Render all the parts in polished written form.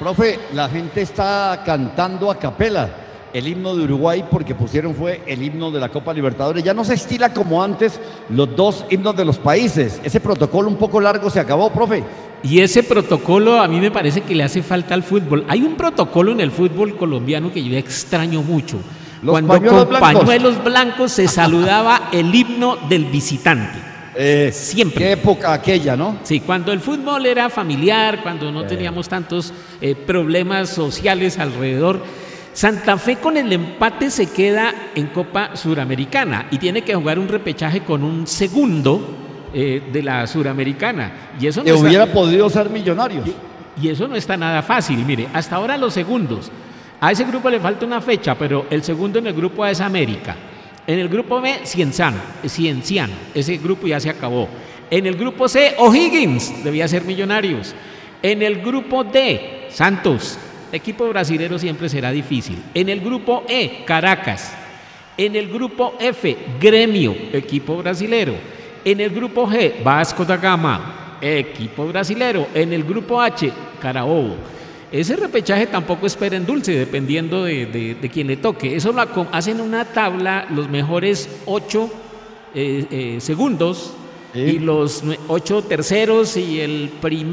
Profe, la gente está cantando a capela el himno de Uruguay porque fue el himno de la Copa Libertadores. Ya no se estila como antes los dos himnos de los países. Ese protocolo un poco largo se acabó, profe. Y ese protocolo a mí me parece que le hace falta al fútbol. Hay un protocolo en el fútbol colombiano que yo extraño mucho. Cuando con pañuelos blancos se saludaba el himno del visitante. Siempre. Qué época aquella, ¿no? Sí, cuando el fútbol era familiar, cuando no teníamos tantos problemas sociales alrededor. Santa Fe con el empate se queda en Copa Suramericana y tiene que jugar un repechaje con un segundo de la Suramericana. Y eso no hubiera podido ser Millonarios. Y eso no está nada fácil. Mire, hasta ahora los segundos. A ese grupo le falta una fecha, pero el segundo en el grupo A es América. En el grupo B, Cienciano. Ese grupo ya se acabó. En el grupo C, O'Higgins. Debía ser Millonarios. En el grupo D, Santos. Equipo brasilero siempre será difícil. En el grupo E, Caracas. En el grupo F, Gremio, equipo brasilero. En el grupo G, Vasco da Gama, equipo brasilero. En el grupo H, Carabobo. Ese repechaje tampoco espera en dulce, dependiendo de quién le toque. Eso lo hacen una tabla, los mejores 8 segundos. Sí. Y los 8 terceros y el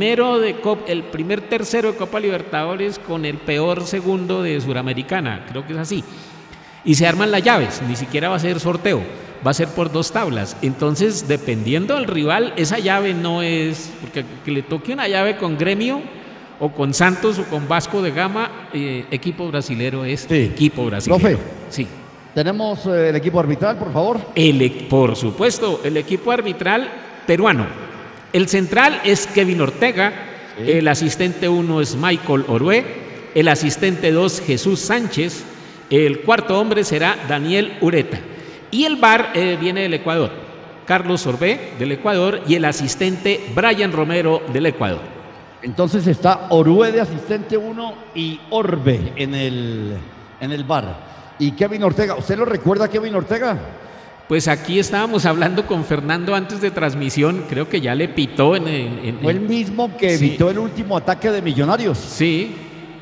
primer tercero de Copa Libertadores con el peor segundo de Suramericana, creo que es así. Y se arman las llaves, ni siquiera va a ser sorteo, va a ser por 2 tablas. Entonces, dependiendo del rival, esa llave no es, porque que le toque una llave con Gremio o con Santos o con Vasco de Gama, equipo brasilero es equipo brasilero. Profe. Sí. ¿Tenemos el equipo arbitral, por favor? Por supuesto, el equipo arbitral peruano. El central es Kevin Ortega, el asistente 1 es Michael Orué, el asistente 2 Jesús Sánchez, el cuarto hombre será Daniel Ureta. Y el VAR viene del Ecuador, Carlos Orbé del Ecuador y el asistente Brian Romero del Ecuador. Entonces está Orué de asistente 1 y Orbe en el VAR. ¿Y Kevin Ortega? ¿Usted lo recuerda, Kevin Ortega? Pues aquí estábamos hablando con Fernando antes de transmisión, creo que ya le pitó Fue el mismo que evitó el último ataque de Millonarios. Sí,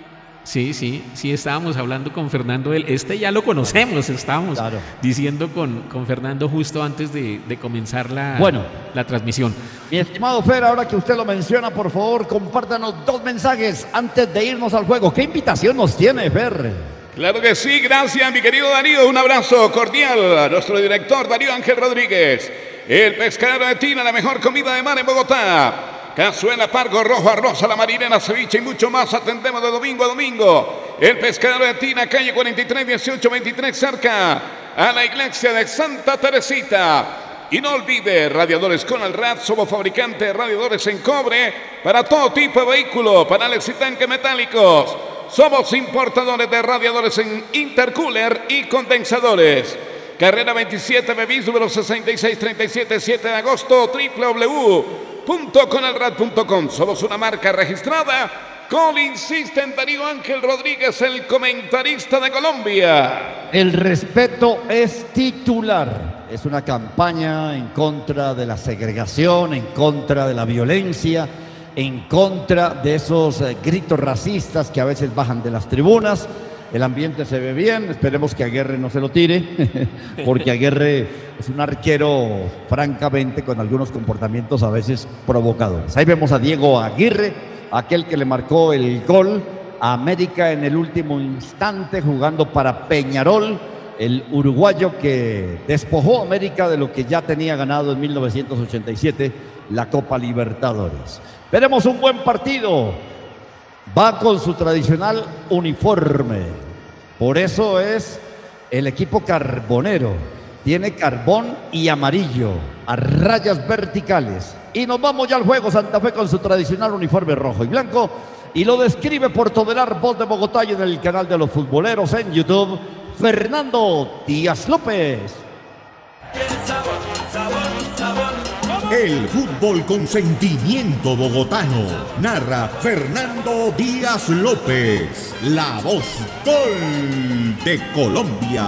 estábamos hablando con Fernando, ya lo conocemos, estábamos diciendo con Fernando justo antes de comenzar la transmisión. Mi estimado Fer, ahora que usted lo menciona, por favor, compártanos 2 mensajes antes de irnos al juego. ¿Qué invitación nos tiene, Fer? Claro que sí, gracias mi querido Darío, un abrazo cordial a nuestro director Darío Ángel Rodríguez. El pescadero de Tina, la mejor comida de mar en Bogotá. Cazuela, pargo, rojo, arroz a la marinera, ceviche y mucho más. Atendemos de domingo a domingo. El pescadero de Tina, calle 43, 18, 23, cerca a la iglesia de Santa Teresita. Y no olvide, Radiadores Conalrad, somos fabricantes de radiadores en cobre para todo tipo de vehículo, panales y tanques metálicos. Somos importadores de radiadores en intercooler y condensadores. Carrera 27, Bevis, número 6637, 7 de agosto, www.conalrad.com. Somos una marca registrada. Insiste en Darío Ángel Rodríguez, el comentarista de Colombia. El respeto es titular. Es una campaña en contra de la segregación, en contra de la violencia, en contra de esos gritos racistas que a veces bajan de las tribunas. El ambiente se ve bien, esperemos que Aguirre no se lo tire, porque Aguirre es un arquero, francamente, con algunos comportamientos a veces provocadores. Ahí vemos a Diego Aguirre, aquel que le marcó el gol a América en el último instante, jugando para Peñarol, el uruguayo que despojó a América de lo que ya tenía ganado en 1987, la Copa Libertadores. Veremos un buen partido. Va con su tradicional uniforme. Por eso es el equipo carbonero. Tiene carbón y amarillo a rayas verticales. Y nos vamos ya al juego. Santa Fe con su tradicional uniforme rojo y blanco. Y lo describe por Todelar, Voz de Bogotá, y en el canal de los futboleros en YouTube, Fernando Díaz López. El fútbol con sentimiento bogotano. Narra Fernando Díaz López, la voz gol de Colombia.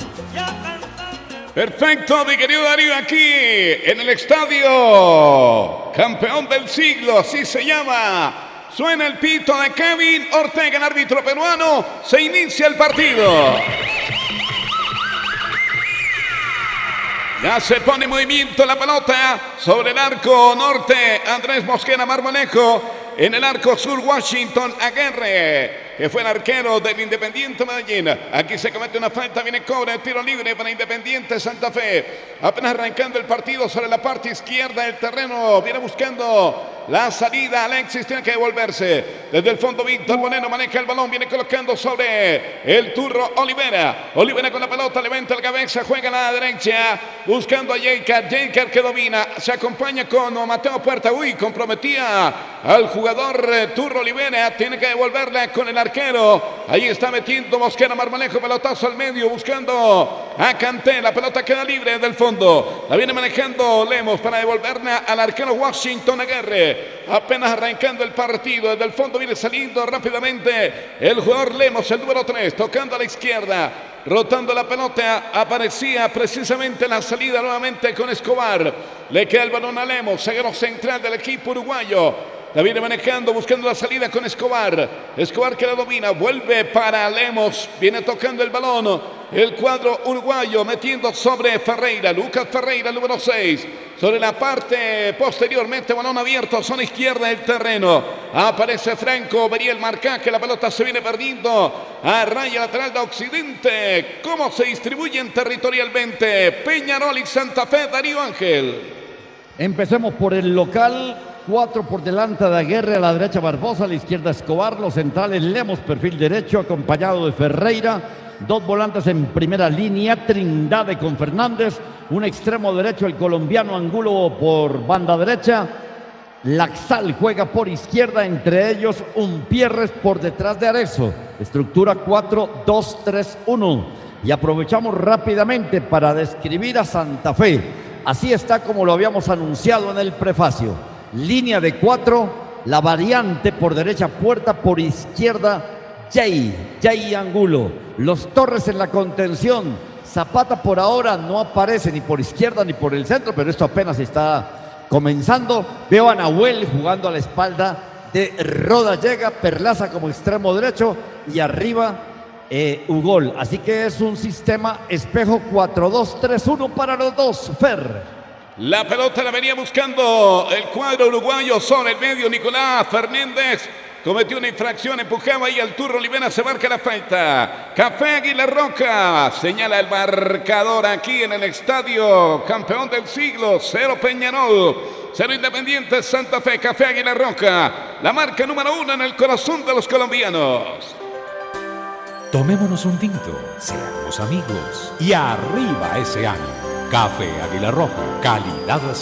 Perfecto, mi querido Darío, aquí en el estadio campeón del siglo, así se llama. Suena el pito de Kevin Ortega, el árbitro peruano. Se inicia el partido. Ya se pone en movimiento la pelota sobre el arco norte. Andrés Mosquera Marmolejo. En el arco sur, Washington Aguirre, que fue el arquero del Independiente Medellín. Aquí se comete una falta, viene cobra, tiro libre para Independiente Santa Fe. Apenas arrancando el partido sobre la parte izquierda del terreno. Viene buscando la salida. Alexis tiene que devolverse. Desde el fondo, Víctor Moreno maneja el balón. Viene colocando sobre el turro Olivera. Olivera con la pelota, levanta la cabeza, juega a la derecha. Buscando a Jaker. Jaker que domina. Se acompaña con Mateo Puerta. Uy, comprometía al jugador Turro Olivera. Tiene que devolverla con el arquero. Ahí está metiendo Mosquera Marmolejo. Pelotazo al medio. Buscando a Kanté. La pelota queda libre del fondo. La viene manejando Lemos para devolverla al arquero Washington Aguirre. Apenas arrancando el partido. Desde el fondo viene saliendo rápidamente el jugador Lemos, el número 3, tocando a la izquierda. Rotando la pelota, aparecía precisamente la salida nuevamente con Escobar. Le queda el balón a Lemos, zaguero central del equipo uruguayo. La viene manejando, buscando la salida con Escobar. Escobar que la domina, vuelve para Lemos. Viene tocando el balón. El cuadro uruguayo metiendo sobre Ferreira. Lucas Ferreira, el número 6. Sobre la parte posterior, mete balón abierto, zona izquierda del terreno. Aparece Franco, vería el marcaje. La pelota se viene perdiendo a raya lateral de Occidente. ¿Cómo se distribuyen territorialmente Peñarol y Santa Fe? Darío Ángel. Empecemos por el local. 4 por delante de Aguirre, a la derecha Barbosa, a la izquierda Escobar, los centrales Lemos, perfil derecho, acompañado de Ferreira, 2 volantes en primera línea, Trindade con Fernández, un extremo derecho, el colombiano Angulo por banda derecha, Laxal juega por izquierda, entre ellos Umpierres por detrás de Arezzo, estructura 4-2-3-1, y aprovechamos rápidamente para describir a Santa Fe, así está como lo habíamos anunciado en el prefacio. Línea de 4, la variante por derecha Puerta, por izquierda Jay Angulo. Los Torres en la contención. Zapata por ahora no aparece ni por izquierda ni por el centro, pero esto apenas está comenzando. Veo a Nahuel jugando a la espalda de Rodallega, Perlaza como extremo derecho y arriba Ugol. Así que es un sistema espejo 4-2-3-1 para los dos, Fer. La pelota la venía buscando el cuadro uruguayo sobre el medio. Nicolás Fernández cometió una infracción, empujaba ahí al Turro Olivera, se marca la falta. Café Aguilar Roca señala el marcador aquí en el estadio campeón del siglo. 0 Peñarol, 0 Independiente Santa Fe. Café Aguilar Roca, la marca número 1 en el corazón de los colombianos. Tomémonos un tinto, seamos amigos y arriba ese ánimo. Café Aguilar Roja, calidad